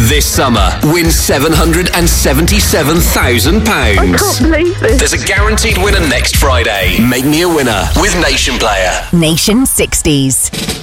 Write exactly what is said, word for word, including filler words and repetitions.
This summer, win seven hundred seventy-seven thousand pounds. I can't believe this. There's a guaranteed winner next Friday. Make me a winner with Nation Player. Nation sixties.